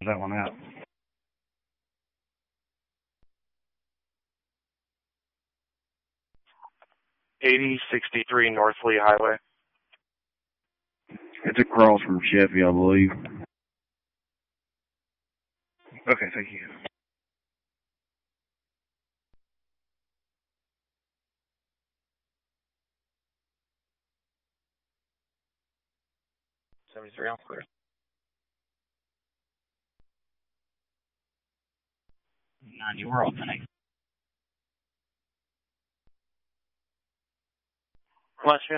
that one out. 8063 North Lee Highway. It's across from Sheffield, I believe. Okay, thank you. '73 on clear. 90, we're alternating. Much